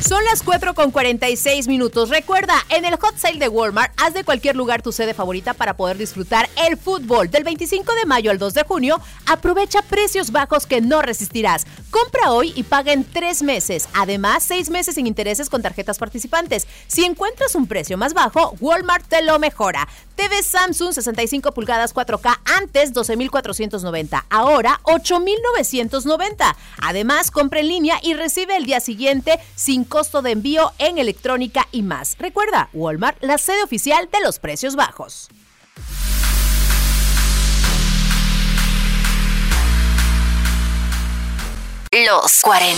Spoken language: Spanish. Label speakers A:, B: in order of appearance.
A: Son las 4:46. Recuerda, en el Hot Sale de Walmart, haz de cualquier lugar tu sede favorita para poder disfrutar el fútbol. Del 25 de mayo al 2 de junio, aprovecha precios bajos que no resistirás. Compra hoy y paga en 3 meses. Además, 6 meses sin intereses con tarjetas participantes. Si encuentras un precio más bajo, Walmart te lo mejora. TV Samsung 65 pulgadas 4K, antes 12,490, ahora 8,990. Además, compra en línea y recibe el día siguiente sin costo de envío en electrónica y más. Recuerda, Walmart, la sede oficial de los precios bajos.
B: Los 40.